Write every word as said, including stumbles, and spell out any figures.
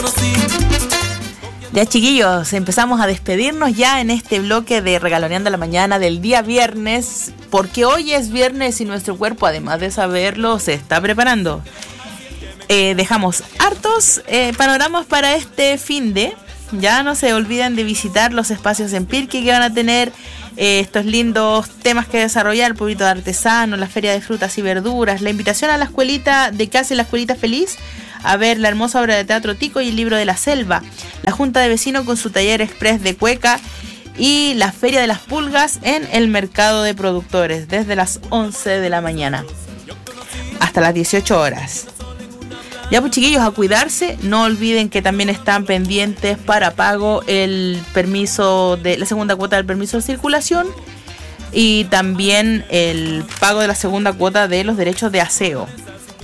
Ya, chiquillos, empezamos a despedirnos ya en este bloque de Regaloneando la Mañana del día viernes, porque hoy es viernes y nuestro cuerpo, además de saberlo, se está preparando. Eh, dejamos hartos eh, panoramas para este finde. Ya no se olviden de visitar los espacios en Pirque que van a tener eh, estos lindos temas que desarrollar, el pueblito de artesanos, la feria de frutas y verduras, la invitación a la escuelita de casa y la escuelita feliz a ver la hermosa obra de teatro Tico y el libro de la selva, la junta de vecinos con su taller express de cueca y la feria de las pulgas en el mercado de productores desde las once de la mañana hasta las dieciocho horas. Ya, pues, chiquillos, a cuidarse. No olviden que también están pendientes para pago el permiso de la segunda cuota del permiso de circulación y también el pago de la segunda cuota de los derechos de aseo.